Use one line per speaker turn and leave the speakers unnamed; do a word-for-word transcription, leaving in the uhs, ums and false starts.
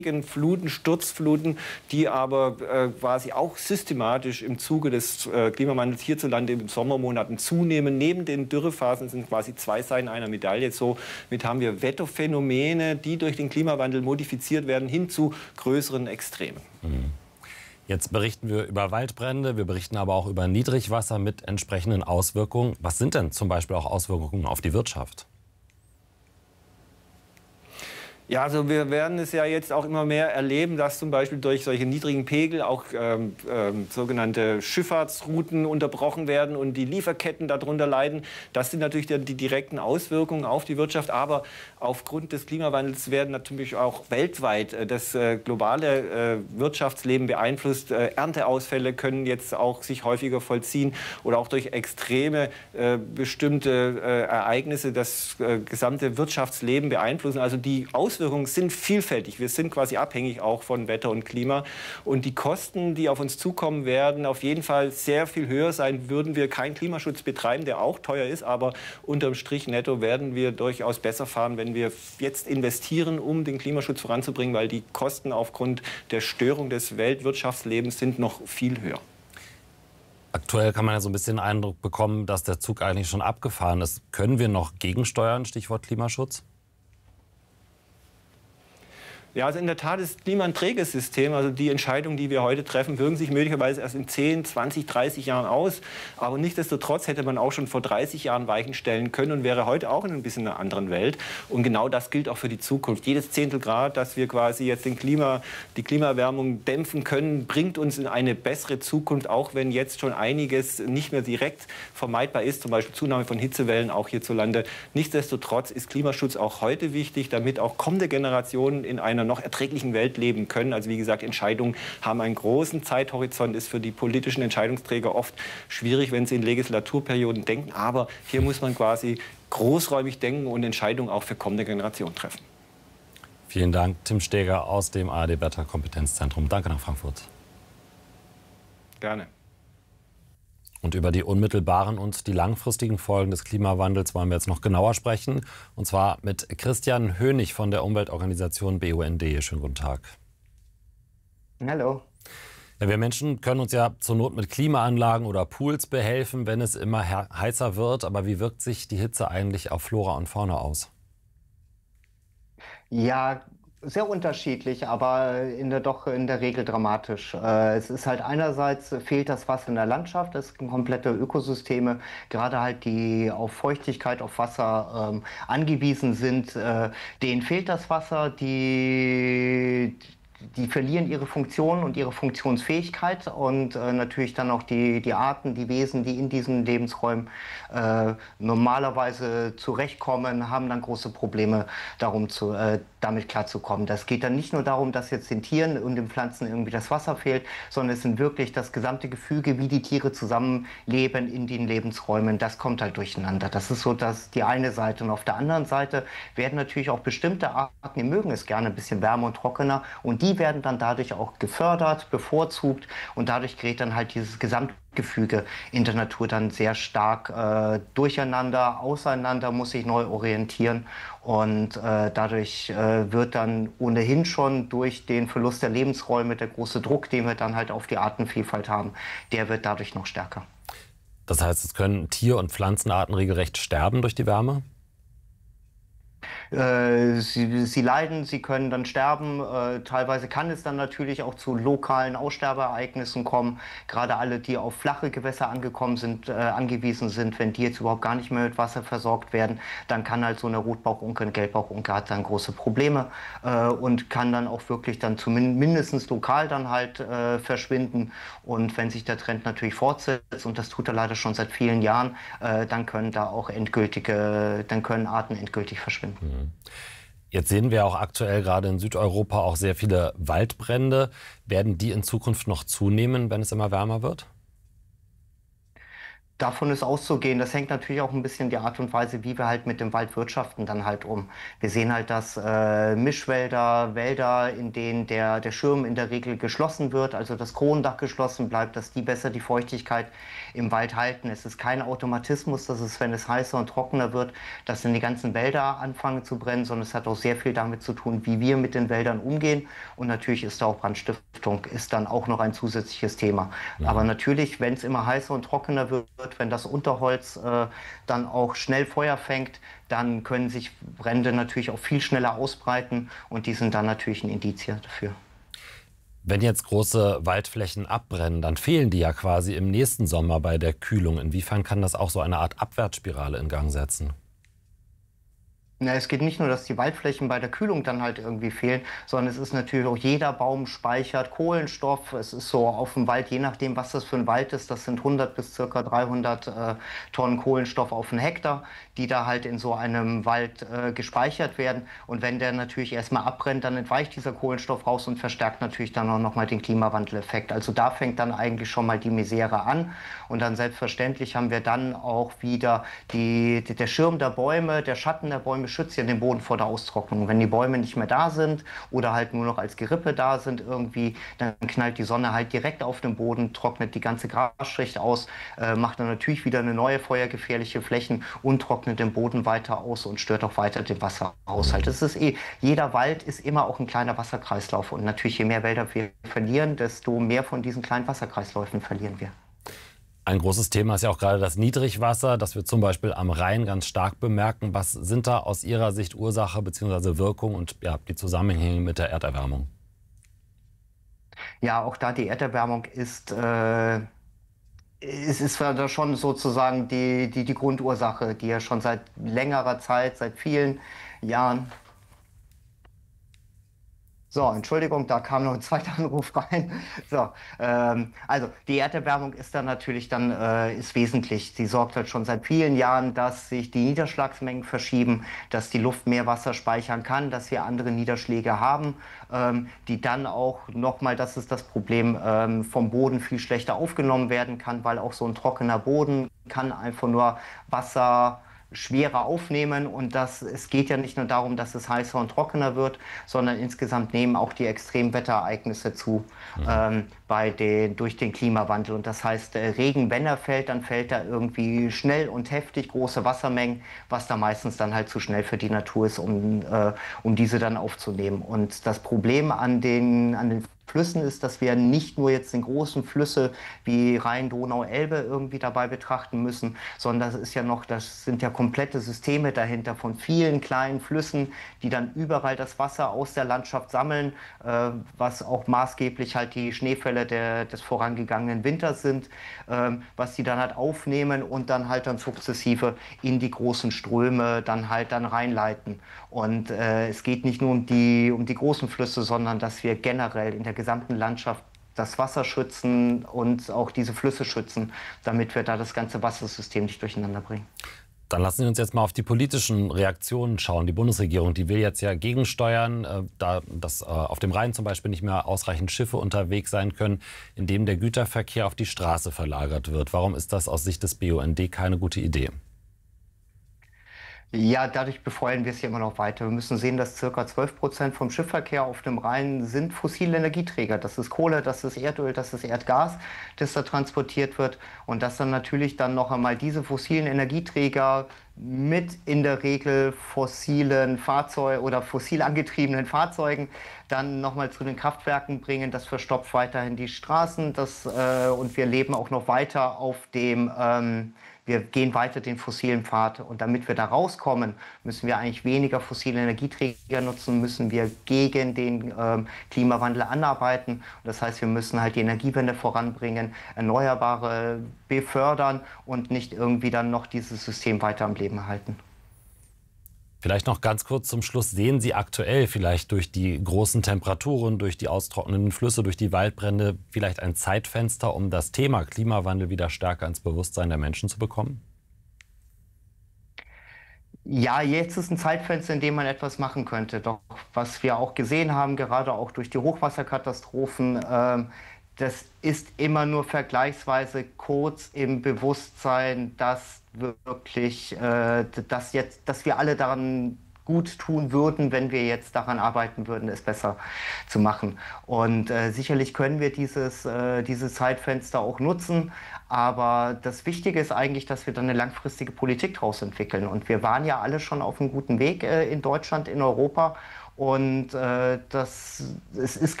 Fluten, Sturzfluten, die aber äh, quasi auch systematisch im Zuge des äh, Klimawandels hierzulande in Sommermonaten zunehmen. Neben den Dürrephasen sind quasi zwei Seiten einer Medaille. Somit haben wir Wetterphänomene, die durch den Klimawandel modifiziert werden, hin zu größeren Extremen.
Mhm. Jetzt berichten wir über Waldbrände, wir berichten aber auch über Niedrigwasser mit entsprechenden Auswirkungen. Was sind denn zum Beispiel auch Auswirkungen auf die Wirtschaft?
Ja, also wir werden es ja jetzt auch immer mehr erleben, dass zum Beispiel durch solche niedrigen Pegel auch ähm, ähm, sogenannte Schifffahrtsrouten unterbrochen werden und die Lieferketten darunter leiden. Das sind natürlich die, die direkten Auswirkungen auf die Wirtschaft. Aber aufgrund des Klimawandels werden natürlich auch weltweit äh, das äh, globale äh, Wirtschaftsleben beeinflusst. Äh, Ernteausfälle können jetzt auch sich häufiger vollziehen oder auch durch extreme äh, bestimmte äh, Ereignisse das äh, gesamte Wirtschaftsleben beeinflussen. Also die Auswirkungen sind vielfältig. Wir sind quasi abhängig auch von Wetter und Klima. Und die Kosten, die auf uns zukommen, werden auf jeden Fall sehr viel höher sein, würden wir keinen Klimaschutz betreiben, der auch teuer ist. Aber unterm Strich netto werden wir durchaus besser fahren, wenn wir jetzt investieren, um den Klimaschutz voranzubringen, weil die Kosten aufgrund der Störung des Weltwirtschaftslebens sind noch viel höher.
Aktuell kann man ja so ein bisschen den Eindruck bekommen, dass der Zug eigentlich schon abgefahren ist. Können wir noch gegensteuern, Stichwort Klimaschutz?
Ja, also in der Tat ist Klima ein träges System. Also die Entscheidungen, die wir heute treffen, wirken sich möglicherweise erst in zehn, zwanzig, dreißig Jahren aus. Aber nichtsdestotrotz hätte man auch schon vor dreißig Jahren Weichen stellen können und wäre heute auch in ein bisschen einer anderen Welt. Und genau das gilt auch für die Zukunft. Jedes Zehntel Grad, dass wir quasi jetzt den Klima, die Klimaerwärmung dämpfen können, bringt uns in eine bessere Zukunft, auch wenn jetzt schon einiges nicht mehr direkt vermeidbar ist, zum Beispiel Zunahme von Hitzewellen auch hierzulande. Nichtsdestotrotz ist Klimaschutz auch heute wichtig, damit auch kommende Generationen in einer noch erträglichen Welt leben können. Also wie gesagt, Entscheidungen haben einen großen Zeithorizont, ist für die politischen Entscheidungsträger oft schwierig, wenn sie in Legislaturperioden denken. Aber hier muss man quasi großräumig denken und Entscheidungen auch für kommende Generationen treffen.
Vielen Dank, Tim Steger aus dem A R D-Wetterkompetenzzentrum. Danke nach Frankfurt.
Gerne.
Und über die unmittelbaren und die langfristigen Folgen des Klimawandels wollen wir jetzt noch genauer sprechen. Und zwar mit Christian Hönig von der Umweltorganisation B U N D. Schönen guten Tag.
Hallo.
Ja, wir Menschen können uns ja zur Not mit Klimaanlagen oder Pools behelfen, wenn es immer heißer wird. Aber wie wirkt sich die Hitze eigentlich auf Flora und Fauna aus?
Ja, sehr unterschiedlich, aber in der, doch in der Regel dramatisch. Äh, es ist halt einerseits fehlt das Wasser in der Landschaft, es sind komplette Ökosysteme, gerade halt die auf Feuchtigkeit, auf Wasser ähm, angewiesen sind, äh, denen fehlt das Wasser, die die verlieren ihre Funktion und ihre Funktionsfähigkeit und äh, natürlich dann auch die, die Arten, die Wesen, die in diesen Lebensräumen äh, normalerweise zurechtkommen, haben dann große Probleme, darum zu, äh, damit klarzukommen. Das geht dann nicht nur darum, dass jetzt den Tieren und den Pflanzen irgendwie das Wasser fehlt, sondern es sind wirklich das gesamte Gefüge, wie die Tiere zusammenleben in den Lebensräumen, das kommt halt durcheinander. Das ist so dass die eine Seite. Und auf der anderen Seite werden natürlich auch bestimmte Arten, die mögen es gerne ein bisschen wärmer und trockener und die Die werden dann dadurch auch gefördert, bevorzugt und dadurch gerät dann halt dieses Gesamtgefüge in der Natur dann sehr stark äh, durcheinander, auseinander, muss sich neu orientieren und äh, dadurch äh, wird dann ohnehin schon durch den Verlust der Lebensräume der große Druck, den wir dann halt auf die Artenvielfalt haben, der wird dadurch noch stärker.
Das heißt, es können Tier- und Pflanzenarten regelrecht sterben durch die Wärme?
Äh, sie, sie leiden, sie können dann sterben. Äh, teilweise kann es dann natürlich auch zu lokalen Aussterbeereignissen kommen. Gerade alle, die auf flache Gewässer angekommen sind, äh, angewiesen sind, wenn die jetzt überhaupt gar nicht mehr mit Wasser versorgt werden, dann kann halt so eine Rotbauchunke, eine Gelbbauchunke hat dann große Probleme äh, und kann dann auch wirklich dann zumindest lokal dann halt äh, verschwinden. Und wenn sich der Trend natürlich fortsetzt, und das tut er leider schon seit vielen Jahren, äh, dann können da auch endgültige, dann können Arten endgültig verschwinden.
Jetzt sehen wir auch aktuell gerade in Südeuropa auch sehr viele Waldbrände. Werden die in Zukunft noch zunehmen, wenn es immer wärmer wird?
Davon ist auszugehen. Das hängt natürlich auch ein bisschen die Art und Weise, wie wir halt mit dem Wald wirtschaften, dann halt um. Wir sehen halt, dass äh, Mischwälder, Wälder, in denen der, der Schirm in der Regel geschlossen wird, also das Kronendach geschlossen bleibt, dass die besser die Feuchtigkeit im Wald halten. Es ist kein Automatismus, dass es, wenn es heißer und trockener wird, dass dann die ganzen Wälder anfangen zu brennen, sondern es hat auch sehr viel damit zu tun, wie wir mit den Wäldern umgehen. Und natürlich ist da auch Brandstiftung, ist dann auch noch ein zusätzliches Thema. Ja. Aber natürlich, wenn es immer heißer und trockener wird, wenn das Unterholz äh, dann auch schnell Feuer fängt, dann können sich Brände natürlich auch viel schneller ausbreiten und die sind dann natürlich ein Indiz dafür.
Wenn jetzt große Waldflächen abbrennen, dann fehlen die ja quasi im nächsten Sommer bei der Kühlung. Inwiefern kann das auch so eine Art Abwärtsspirale in Gang setzen?
Na, es geht nicht nur, dass die Waldflächen bei der Kühlung dann halt irgendwie fehlen, sondern es ist natürlich auch, jeder Baum speichert Kohlenstoff. Es ist so auf dem Wald, je nachdem, was das für ein Wald ist, das sind hundert bis circa dreihundert äh, Tonnen Kohlenstoff auf einen Hektar, die da halt in so einem Wald äh, gespeichert werden. Und wenn der natürlich erstmal abbrennt, dann entweicht dieser Kohlenstoff raus und verstärkt natürlich dann auch nochmal den Klimawandeleffekt. Also da fängt dann eigentlich schon mal die Misere an. Und dann selbstverständlich haben wir dann auch wieder die, die, der Schirm der Bäume, der Schatten der Bäume schützt ja den Boden vor der Austrocknung. Wenn die Bäume nicht mehr da sind oder halt nur noch als Gerippe da sind irgendwie, dann knallt die Sonne halt direkt auf den Boden, trocknet die ganze Grasschicht aus, äh, macht dann natürlich wieder eine neue feuergefährliche Flächen und trocknet den Boden weiter aus und stört auch weiter den Wasserhaushalt. Das ist eh, jeder Wald ist immer auch ein kleiner Wasserkreislauf und natürlich je mehr Wälder wir verlieren, desto mehr von diesen kleinen Wasserkreisläufen verlieren wir.
Ein großes Thema ist ja auch gerade das Niedrigwasser, das wir zum Beispiel am Rhein ganz stark bemerken. Was sind da aus Ihrer Sicht Ursache bzw. Wirkung und ja, die Zusammenhänge mit der Erderwärmung?
Ja, auch da die Erderwärmung ist, äh, es ist da schon sozusagen die, die, die Grundursache, die ja schon seit längerer Zeit, seit vielen Jahren. So, Entschuldigung, da kam noch ein zweiter Anruf rein. So, ähm, also die Erderwärmung ist dann natürlich dann äh, ist wesentlich. Sie sorgt halt schon seit vielen Jahren, dass sich die Niederschlagsmengen verschieben, dass die Luft mehr Wasser speichern kann, dass wir andere Niederschläge haben, ähm, die dann auch nochmal, das ist das Problem, ähm, vom Boden viel schlechter aufgenommen werden kann, weil auch so ein trockener Boden kann einfach nur Wasser schwerer aufnehmen und das, es geht ja nicht nur darum, dass es heißer und trockener wird, sondern insgesamt nehmen auch die Extremwetterereignisse zu mhm. ähm, bei den, durch den Klimawandel. Und das heißt, äh, Regen, wenn er fällt, dann fällt er irgendwie schnell und heftig, große Wassermengen, was da meistens dann halt zu schnell für die Natur ist, um, äh, um diese dann aufzunehmen. Und das Problem an den, an den Flüssen ist, dass wir nicht nur jetzt den großen Flüsse wie Rhein, Donau, Elbe irgendwie dabei betrachten müssen, sondern das ist ja noch, das sind ja komplette Systeme dahinter von vielen kleinen Flüssen, die dann überall das Wasser aus der Landschaft sammeln, äh, was auch maßgeblich halt die Schneefälle der, des vorangegangenen Winters sind, äh, was die dann halt aufnehmen und dann halt dann sukzessive in die großen Ströme dann halt dann reinleiten. Und äh, es geht nicht nur um die, um die großen Flüsse, sondern dass wir generell in der gesamten Landschaft das Wasser schützen und auch diese Flüsse schützen, damit wir da das ganze Wassersystem nicht durcheinander bringen.
Dann lassen Sie uns jetzt mal auf die politischen Reaktionen schauen. Die Bundesregierung, die will jetzt ja gegensteuern, äh, da dass äh, auf dem Rhein zum Beispiel nicht mehr ausreichend Schiffe unterwegs sein können, indem der Güterverkehr auf die Straße verlagert wird. Warum ist das aus Sicht des B U N D keine gute Idee?
Ja, dadurch befeuern wir es ja immer noch weiter. Wir müssen sehen, dass ca. zwölf Prozent vom Schiffverkehr auf dem Rhein sind fossile Energieträger. Das ist Kohle, das ist Erdöl, das ist Erdgas, das da transportiert wird. Und dass dann natürlich dann noch einmal diese fossilen Energieträger mit in der Regel fossilen Fahrzeugen oder fossil angetriebenen Fahrzeugen dann nochmal zu den Kraftwerken bringen. Das verstopft weiterhin die Straßen. Das, äh, und wir leben auch noch weiter auf dem... Ähm, Wir gehen weiter den fossilen Pfad und damit wir da rauskommen, müssen wir eigentlich weniger fossile Energieträger nutzen, müssen wir gegen den ähm, Klimawandel anarbeiten. Und das heißt, wir müssen halt die Energiewende voranbringen, Erneuerbare befördern und nicht irgendwie dann noch dieses System weiter am Leben halten.
Vielleicht noch ganz kurz zum Schluss. Sehen Sie aktuell vielleicht durch die großen Temperaturen, durch die austrocknenden Flüsse, durch die Waldbrände vielleicht ein Zeitfenster, um das Thema Klimawandel wieder stärker ins Bewusstsein der Menschen zu bekommen?
Ja, jetzt ist ein Zeitfenster, in dem man etwas machen könnte. Doch was wir auch gesehen haben, gerade auch durch die Hochwasserkatastrophen, äh, das ist immer nur vergleichsweise kurz im Bewusstsein, dass wirklich, äh, dass jetzt, dass wir alle daran gut tun würden, wenn wir jetzt daran arbeiten würden, es besser zu machen. Und äh, sicherlich können wir dieses, äh, dieses Zeitfenster auch nutzen, aber das Wichtige ist eigentlich, dass wir dann eine langfristige Politik daraus entwickeln. Und wir waren ja alle schon auf einem guten Weg äh, in Deutschland, in Europa. Und äh, das, es ist